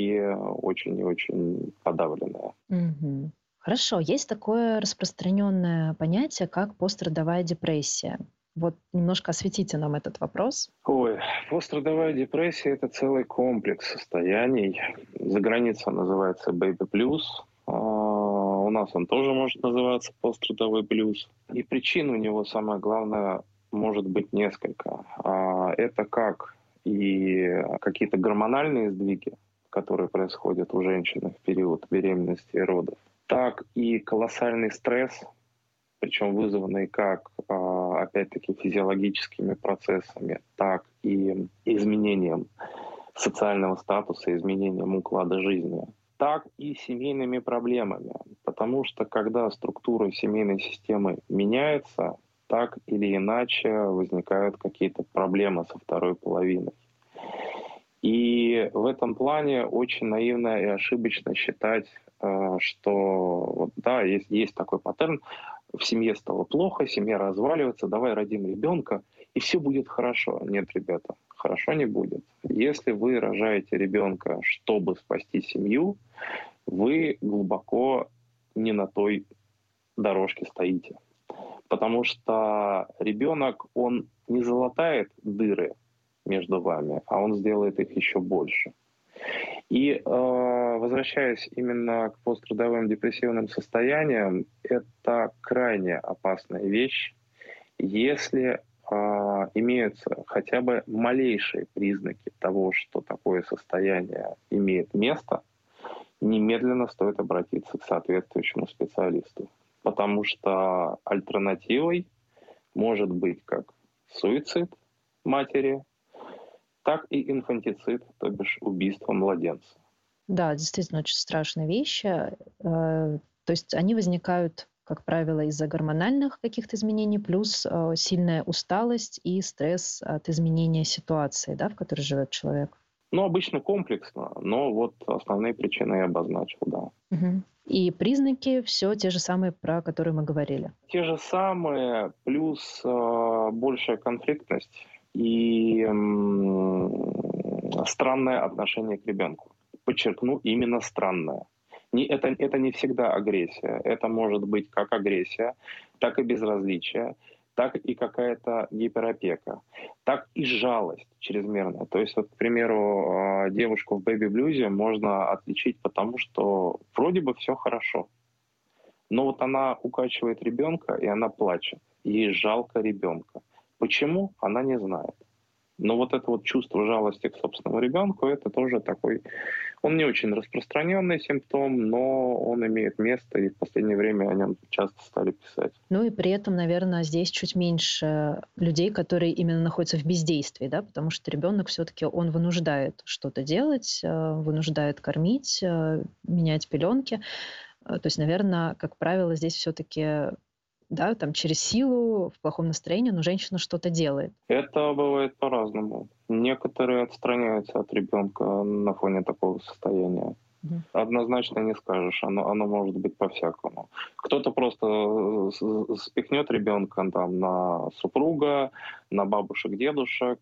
такие очень и очень подавленные. Мгм. Хорошо, есть такое распространенное понятие, как пострадовая депрессия. Вот немножко осветите нам этот вопрос. Ой, пострадовая депрессия — это целый комплекс состояний. За границей он называется baby blues. У нас он тоже может называться пострадовой блюз. И причин у него, самое главное, может быть несколько. Это как и какие-то гормональные сдвиги, которые происходят у женщины в период беременности и родов, так и колоссальный стресс, причем вызванный как, опять-таки, физиологическими процессами, так и изменением социального статуса, изменением уклада жизни, так и семейными проблемами. Потому что когда структура семейной системы меняется, так или иначе возникают какие-то проблемы со второй половиной. И в этом плане очень наивно и ошибочно считать, что вот, да, есть такой паттерн: в семье стало плохо, семья разваливается, давай родим ребенка, и все будет хорошо. Нет, ребята, хорошо не будет. Если вы рожаете ребенка, чтобы спасти семью, вы глубоко не на той дорожке стоите. Потому что ребенок, он не залатает дыры между вами, а он сделает их еще больше. И возвращаясь именно к пострадовым депрессивным состояниям, это крайне опасная вещь, если имеются хотя бы малейшие признаки того, что такое состояние имеет место, немедленно стоит обратиться к соответствующему специалисту. Потому что альтернативой может быть как суицид матери, так и инфантицид, то бишь убийство младенца. Да, действительно очень страшные вещи. То есть они возникают, как правило, из-за гормональных каких-то изменений, плюс сильная усталость и стресс от изменения ситуации, да, в которой живет человек. Ну, обычно комплексно, но вот основные причины я обозначил, да. Мгм. И признаки все те же самые, про которые мы говорили. Те же самые, плюс большая конфликтность и странное отношение к ребенку. Подчеркну, именно странное. Это не всегда агрессия. Это может быть как агрессия, так и безразличие, так и какая-то гиперопека, так и жалость чрезмерная. То есть, вот, к примеру, девушку в бэби-блюзе можно отличить потому, что вроде бы все хорошо, но вот она укачивает ребенка, и она плачет. Ей жалко ребенка. Почему? Она не знает. Но вот это вот чувство жалости к собственному ребенку — это тоже такой, он не очень распространенный симптом, но он имеет место, и в последнее время о нем часто стали писать. Ну и при этом, наверное, здесь чуть меньше людей, которые именно находятся в бездействии, да, потому что ребенок все-таки он вынуждает что-то делать, вынуждает кормить, менять пеленки. То есть, наверное, как правило, здесь все-таки, да, там через силу, в плохом настроении, но женщина что-то делает. Это бывает по-разному. Некоторые отстраняются от ребенка на фоне такого состояния. Мгм. Однозначно не скажешь, оно может быть по-всякому. Кто-то просто спихнет ребенка там на супруга, на бабушек, дедушек,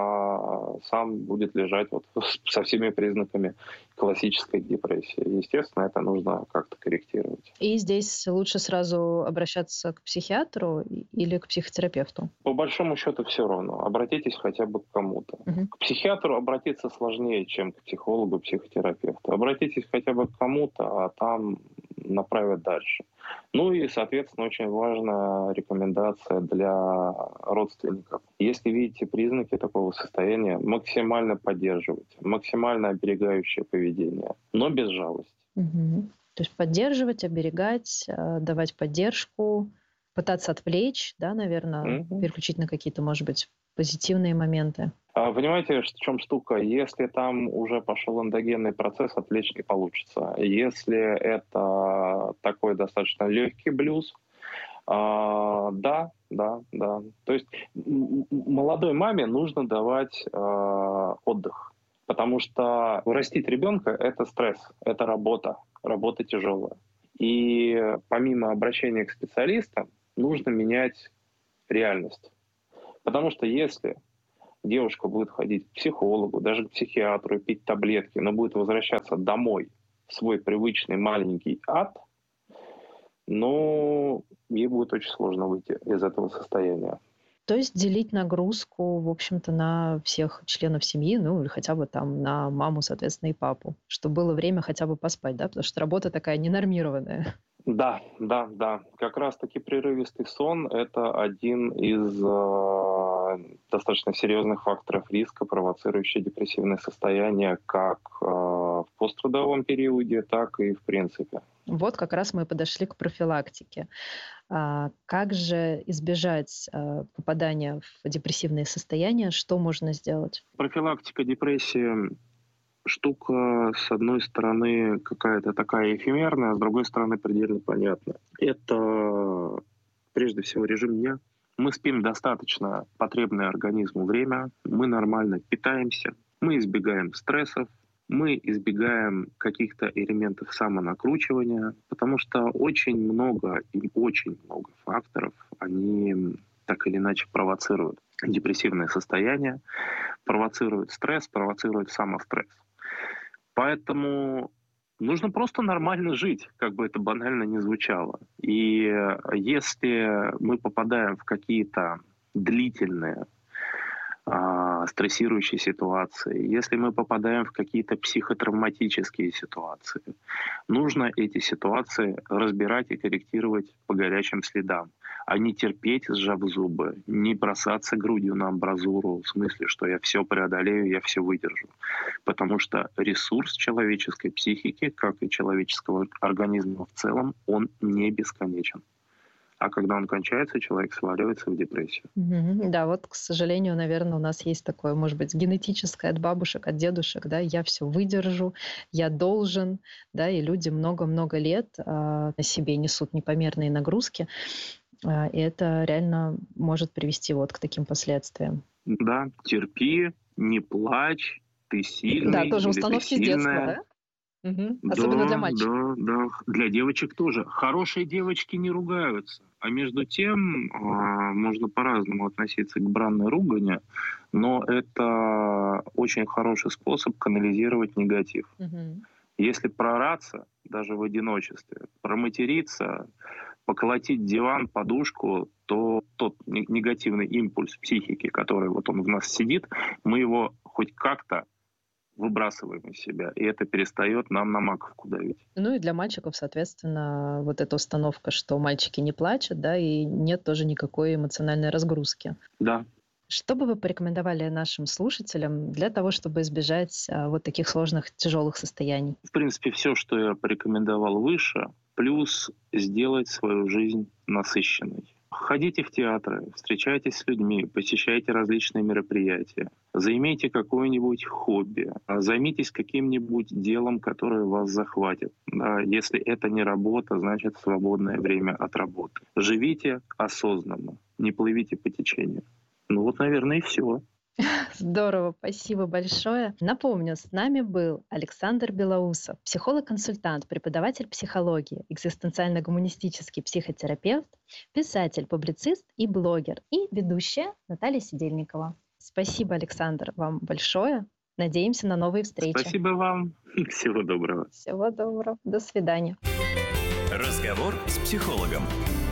а сам будет лежать вот со всеми признаками классической депрессии. Естественно, это нужно как-то корректировать. И здесь лучше сразу обращаться к психиатру или к психотерапевту. По большому счету все равно. Обратитесь хотя бы к кому-то. Мгм. К психиатру обратиться сложнее, чем к психологу, психотерапевту. Обратитесь хотя бы к кому-то, а там направят дальше. Ну и, соответственно, очень важная рекомендация для родственников. Если видите признаки такого состояния, максимально поддерживайте, максимально оберегающее поведение, но без жалости. Мгм. То есть поддерживать, оберегать, давать поддержку, пытаться отвлечь, да, наверное, Мгм. переключить на какие-то, может быть, позитивные моменты. Понимаете, в чем штука? Если там уже пошел эндогенный процесс, отвлечь не получится. Если это такой достаточно легкий блюз, да, да, да. То есть молодой маме нужно давать отдых, потому что растить ребенка — это стресс, это работа тяжелая. И помимо обращения к специалистам нужно менять реальность. Потому что если девушка будет ходить к психологу, даже к психиатру, и пить таблетки, но будет возвращаться домой в свой привычный маленький ад, но ей будет очень сложно выйти из этого состояния. То есть делить нагрузку, в общем-то, на всех членов семьи, ну или хотя бы там на маму, соответственно, и папу, чтобы было время хотя бы поспать, да, потому что работа такая ненормированная. Да. Как раз-таки прерывистый сон – это один из достаточно серьезных факторов риска, провоцирующий депрессивное состояние как в посттрудовом периоде, так и в принципе. Вот как раз мы и подошли к профилактике. Как же избежать попадания в депрессивные состояния? Что можно сделать? Профилактика депрессии штука, с одной стороны, какая-то такая эфемерная, а с другой стороны, предельно понятная. Это, прежде всего, режим дня. Мы спим достаточно потребное организму время, мы нормально питаемся, мы избегаем стрессов, мы избегаем каких-то элементов самонакручивания, потому что очень много факторов, они так или иначе провоцируют депрессивное состояние, провоцируют стресс, провоцируют самостресс. Поэтому нужно просто нормально жить, как бы это банально ни звучало. И если мы попадаем в какие-то длительные стрессирующие ситуации, если мы попадаем в какие-то психотравматические ситуации, нужно эти ситуации разбирать и корректировать по горячим следам, а не терпеть, сжав зубы, не бросаться грудью на амбразуру в смысле, что я все преодолею, я все выдержу. Потому что ресурс человеческой психики, как и человеческого организма в целом, он не бесконечен. А когда он кончается, человек сваливается в депрессию. Да, вот, к сожалению, наверное, у нас есть такое, может быть, генетическое от бабушек, от дедушек, да, я все выдержу, я должен, да, и люди много-много лет на себе несут непомерные нагрузки, и это реально может привести вот к таким последствиям. Да, терпи, не плачь, ты сильный. Да, тоже или установки ты с детства, сильная. да? Особенно для мальчиков. Да. Для девочек тоже. Хорошие девочки не ругаются. А между тем можно по-разному относиться к бранной ругани, но это очень хороший способ канализировать негатив. Если проораться, даже в одиночестве, проматериться, поколотить диван, подушку, то тот негативный импульс психики, который вот он в нас сидит, мы его хоть как-то выбрасываем из себя, и это перестает нам на маковку давить. Ну и для мальчиков, соответственно, вот эта установка, что мальчики не плачут, да, и нет тоже никакой эмоциональной разгрузки. Да. Что бы вы порекомендовали нашим слушателям для того, чтобы избежать вот таких сложных, тяжелых состояний? В принципе, все, что я порекомендовал выше, плюс сделать свою жизнь насыщенной. Ходите в театры, встречайтесь с людьми, посещайте различные мероприятия, займите какое-нибудь хобби, займитесь каким-нибудь делом, которое вас захватит. Если это не работа, значит свободное время от работы. Живите осознанно, не плывите по течению. Ну вот, наверное, и все. Здорово, спасибо большое. Напомню, с нами был Александр Белоусов, психолог-консультант, преподаватель психологии, экзистенциально-гуманистический психотерапевт, писатель, публицист и блогер, и ведущая Наталья Сидельникова. Спасибо, Александр, вам большое. Надеемся на новые встречи. Спасибо вам. Всего доброго. Всего доброго. До свидания. Разговор с психологом.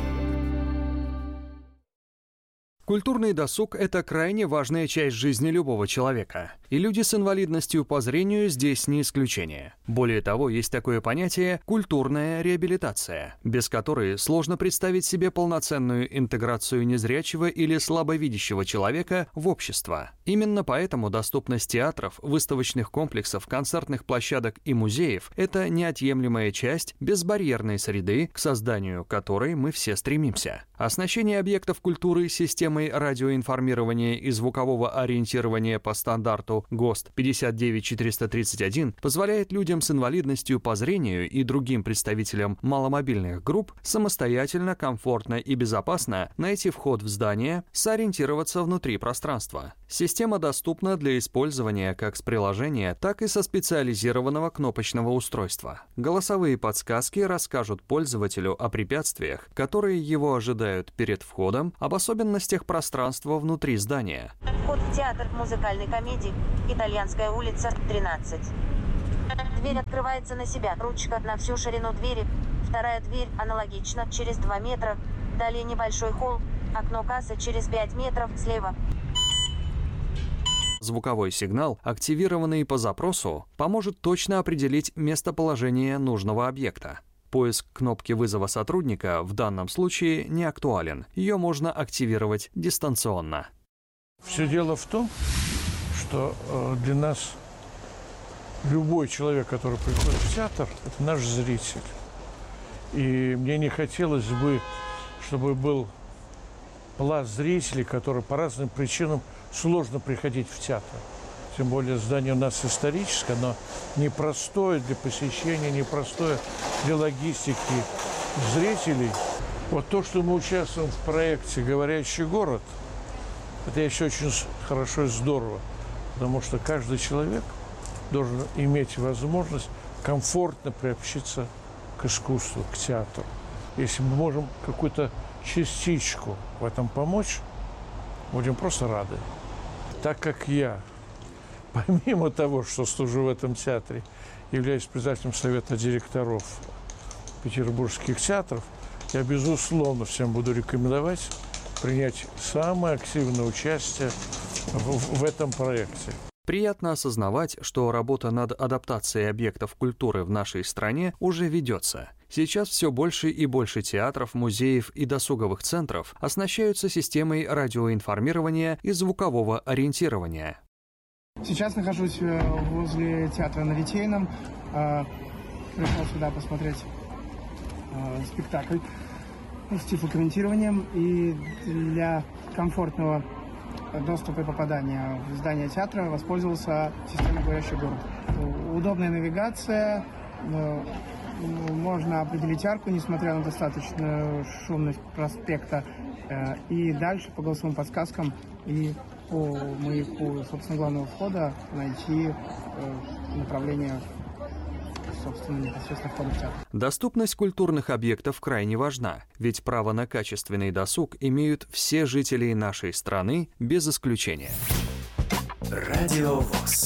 Культурный досуг – это крайне важная часть жизни любого человека. И люди с инвалидностью по зрению здесь не исключение. Более того, есть такое понятие «культурная реабилитация», без которой сложно представить себе полноценную интеграцию незрячего или слабовидящего человека в общество. Именно поэтому доступность театров, выставочных комплексов, концертных площадок и музеев – это неотъемлемая часть безбарьерной среды, к созданию которой мы все стремимся. Оснащение объектов культуры системой радиоинформирования и звукового ориентирования по стандарту ГОСТ 59431 позволяет людям с инвалидностью по зрению и другим представителям маломобильных групп самостоятельно, комфортно и безопасно найти вход в здание, сориентироваться внутри пространства. Система доступна для использования как с приложения, так и со специализированного кнопочного устройства. Голосовые подсказки расскажут пользователю о препятствиях, которые его ожидают перед входом, об особенностях пространство внутри здания. Вход в театр музыкальной комедии «Итальянская улица, 13». Дверь открывается на себя, ручка на всю ширину двери. Вторая дверь аналогично, через 2 метра. Далее небольшой холл, окно кассы через 5 метров слева. Звуковой сигнал, активированный по запросу, поможет точно определить местоположение нужного объекта. Поиск кнопки вызова сотрудника в данном случае не актуален. Ее можно активировать дистанционно. Все дело в том, что для нас любой человек, который приходит в театр, это наш зритель. И мне не хотелось бы, чтобы был пласт зрителей, которые по разным причинам сложно приходить в театр. Тем более здание у нас историческое, оно непростое для посещения, непростое для логистики зрителей. Вот то, что мы участвуем в проекте «Говорящий город», это еще очень хорошо и здорово, потому что каждый человек должен иметь возможность комфортно приобщиться к искусству, к театру. Если мы можем какую-то частичку в этом помочь, будем просто рады. Так как я, помимо того, что служу в этом театре, являюсь председателем совета директоров петербургских театров, я, безусловно, всем буду рекомендовать принять самое активное участие в этом проекте. Приятно осознавать, что работа над адаптацией объектов культуры в нашей стране уже ведется. Сейчас все больше и больше театров, музеев и досуговых центров оснащаются системой радиоинформирования и звукового ориентирования. Сейчас нахожусь возле театра на Литейном. Пришел сюда посмотреть спектакль с тифлокомментированием. И для комфортного доступа и попадания в здание театра воспользовался системой «Говорящий город». Удобная навигация, можно определить арку, несмотря на достаточную шумность проспекта. И дальше по голосовым подсказкам и по маяку, собственно, главного входа найти направление, собственно, непосредственно входа в театр. Доступность культурных объектов крайне важна, ведь право на качественный досуг имеют все жители нашей страны без исключения. Радио ВОС.